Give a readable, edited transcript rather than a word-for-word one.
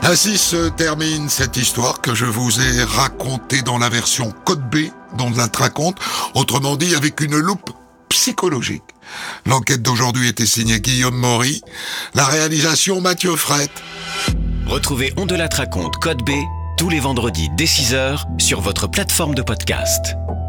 Ainsi se termine cette histoire que je vous ai racontée dans la version Code B dont la raconte, autrement dit avec une loupe psychologique. L'enquête d'aujourd'hui était signée Guillaume Maury, la réalisation Mathieu Frette. Retrouvez On de la raconte Code B tous les vendredis dès 6h sur votre plateforme de podcast.